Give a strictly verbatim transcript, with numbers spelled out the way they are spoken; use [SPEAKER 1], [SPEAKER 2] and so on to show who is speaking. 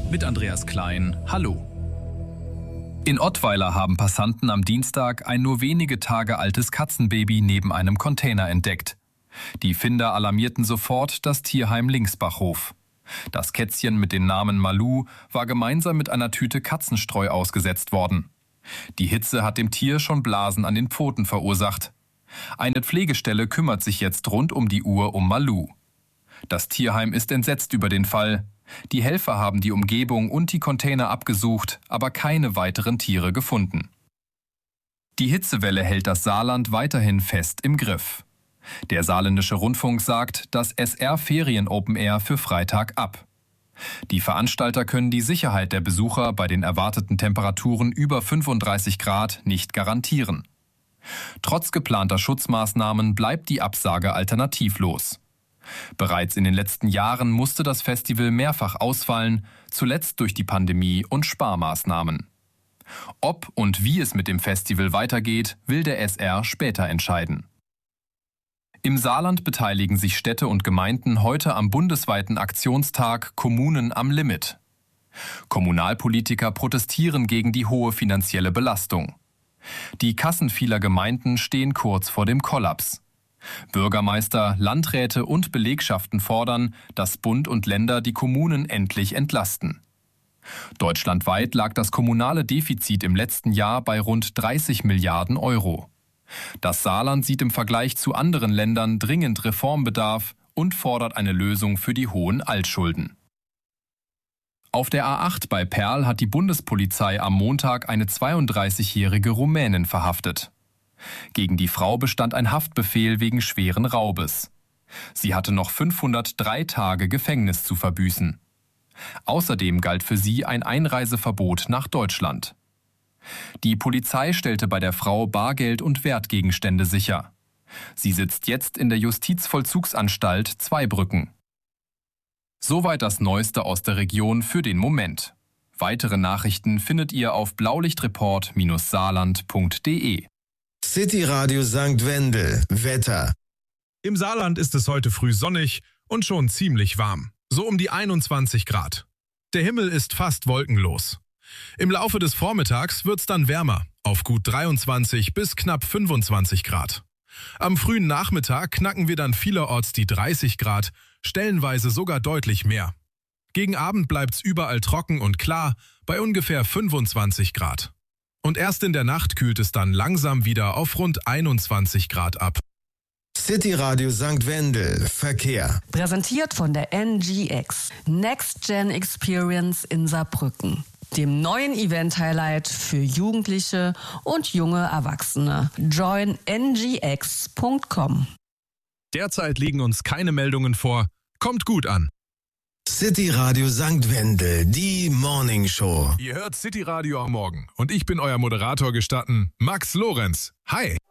[SPEAKER 1] mit Andreas Klein. Hallo. In Ottweiler haben Passanten am Dienstag ein nur wenige Tage altes Katzenbaby neben einem Container entdeckt. Die Finder alarmierten sofort das Tierheim Linksbachhof. Das Kätzchen mit dem Namen Malu war gemeinsam mit einer Tüte Katzenstreu ausgesetzt worden. Die Hitze hat dem Tier schon Blasen an den Pfoten verursacht. Eine Pflegestelle kümmert sich jetzt rund um die Uhr um Malu. Das Tierheim ist entsetzt über den Fall. Die Helfer haben die Umgebung und die Container abgesucht, aber keine weiteren Tiere gefunden. Die Hitzewelle hält das Saarland weiterhin fest im Griff. Der Saarländische Rundfunk sagt das S R Ferien Open Air für Freitag ab. Die Veranstalter können die Sicherheit der Besucher bei den erwarteten Temperaturen über fünfunddreißig Grad nicht garantieren. Trotz geplanter Schutzmaßnahmen bleibt die Absage alternativlos. Bereits in den letzten Jahren musste das Festival mehrfach ausfallen, zuletzt durch die Pandemie und Sparmaßnahmen. Ob und wie es mit dem Festival weitergeht, will der S R später entscheiden. Im Saarland beteiligen sich Städte und Gemeinden heute am bundesweiten Aktionstag Kommunen am Limit. Kommunalpolitiker protestieren gegen die hohe finanzielle Belastung. Die Kassen vieler Gemeinden stehen kurz vor dem Kollaps. Bürgermeister, Landräte und Belegschaften fordern, dass Bund und Länder die Kommunen endlich entlasten. Deutschlandweit lag das kommunale Defizit im letzten Jahr bei rund dreißig Milliarden Euro. Das Saarland sieht im Vergleich zu anderen Ländern dringend Reformbedarf und fordert eine Lösung für die hohen Altschulden. Auf der A acht bei Perl hat die Bundespolizei am Montag eine zweiunddreißigjährige Rumänin verhaftet. Gegen die Frau bestand ein Haftbefehl wegen schweren Raubes. Sie hatte noch fünfhundertdrei Tage Gefängnis zu verbüßen. Außerdem galt für sie ein Einreiseverbot nach Deutschland. Die Polizei stellte bei der Frau Bargeld und Wertgegenstände sicher. Sie sitzt jetzt in der Justizvollzugsanstalt Zweibrücken. Soweit das Neueste aus der Region für den Moment. Weitere Nachrichten findet ihr auf blaulichtreport Bindestrich saarland Punkt de.
[SPEAKER 2] City Radio Sankt Wendel. Wetter.
[SPEAKER 3] Im Saarland ist es heute früh sonnig und schon ziemlich warm. So um die einundzwanzig Grad. Der Himmel ist fast wolkenlos. Im Laufe des Vormittags wird's dann wärmer, auf gut dreiundzwanzig bis knapp fünfundzwanzig Grad. Am frühen Nachmittag knacken wir dann vielerorts die dreißig Grad, stellenweise sogar deutlich mehr. Gegen Abend bleibt's überall trocken und klar bei ungefähr fünfundzwanzig Grad. Und erst in der Nacht kühlt es dann langsam wieder auf rund einundzwanzig Grad ab.
[SPEAKER 2] City Radio Sankt Wendel. Verkehr.
[SPEAKER 4] Präsentiert von der N G X. Next Gen Experience in Saarbrücken. Dem neuen Event-Highlight für Jugendliche und junge Erwachsene. join n g x punkt com.
[SPEAKER 3] Derzeit liegen uns keine Meldungen vor. Kommt gut an.
[SPEAKER 2] City Radio Sankt Wendel, die Morning Show.
[SPEAKER 3] Ihr hört City Radio am Morgen und ich bin euer Moderator gestatten, Max Lorenz. Hi!